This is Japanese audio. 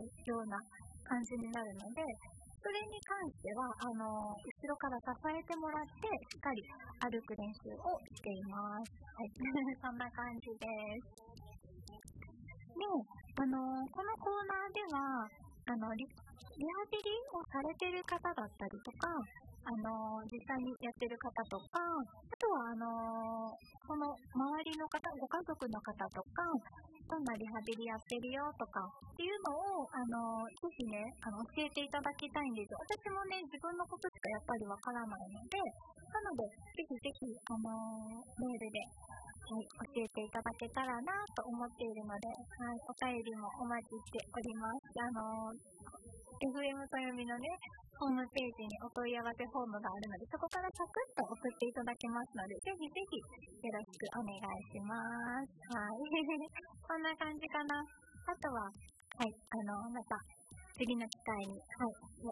ような感じになるので、それに関しては後ろから支えてもらってしっかり歩く練習をしています。はい、そんな感じです。で、このコーナーではリハビリをされている方だったりとか、実際にやってる方とか、あとはその周りの方、ご家族の方とか、どんなリハビリやってるよとかっていうのをぜひね教えていただきたいんですよ。私もね自分のことしかやっぱりわからないので、なのでぜひぜひメールで、はい、教えていただけたらなと思っているので、はい、お便りもお待ちしております。FM とよみのねホームページにお問い合わせフォームがあるので、そこからサクッと送っていただけますので、ぜひぜひよろしくお願いします。はい。こんな感じかな。あとは、はい、また次の機会に、はい、